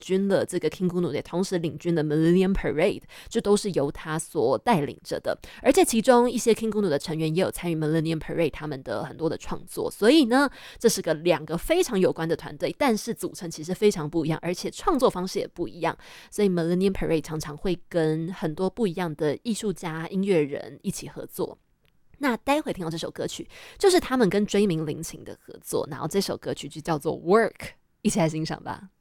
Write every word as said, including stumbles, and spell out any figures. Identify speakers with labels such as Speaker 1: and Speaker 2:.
Speaker 1: 军了这个 King Gnu， 也同时领军了 Millennium Parade， 就都是由他所带领着的。而且其中一些 King Gnu 的成员也有参与 Millennium Parade 他们的很多的创作，所以呢，这是个两个非常有关的团队，但是组成其实非常不一样，而且创作方式也不一样。所以 Millennium Parade 常常会跟很多不一样的艺术家、音乐人一起合作。那待会听到这首歌曲，就是他们跟追名林檎的合作，然后这首歌曲就叫做 Work， 一起来欣赏吧。